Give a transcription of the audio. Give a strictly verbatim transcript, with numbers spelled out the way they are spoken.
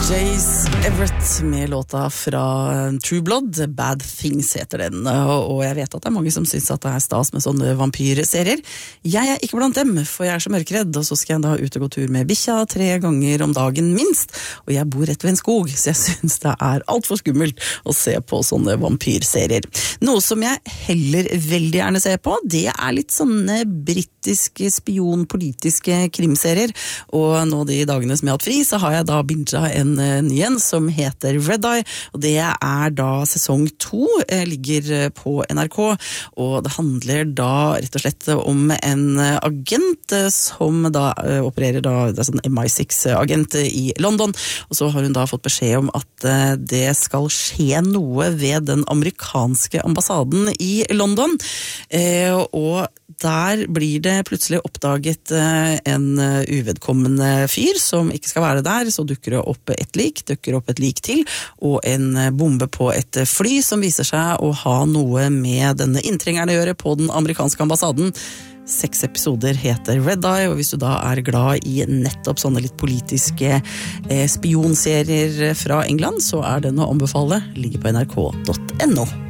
Jace Everett med låta fra True Blood, Bad Things heter den, og jeg vet at det er mange som synes at det er stas med sånne vampyrserier. Jeg er ikke blant dem, for jeg er så mørkredd, og så skal jeg da ut og gå tur med bikkja tre ganger om dagen minst, og jeg bor rett ved en skog, så jeg synes det er alt for skummelt å se på sånne vampyrserier. Noe som jeg heller veldig gjerne ser på, det er litt sånne britiske spionpolitiske krimserier, og nå de dagene som jeg har hatt fri, så har jeg da binget en ny en som heter Red Eye, og det er da sesong to, ligger på N R K, og det handler da rett og slett om en agent som da opererer da, det er sånn M I seks agent i London, og så har hun da fått beskjed om at det skal skje noe ved den amerikanske ambassaden i London, og der blir det plutselig oppdaget en uvedkommende fyr som ikke skal være der, så dukker det opp et lik, dukker opp et lik til, og en bombe på et fly som viser seg å ha noe med denne inntrengeren å gjøre på den amerikanske ambassaden. Seks episoder heter Red Eye, og hvis du da er glad i nettopp sånne litt politiske eh, spionserier fra England, så er den å anbefale, ligger på N R K punktum N O.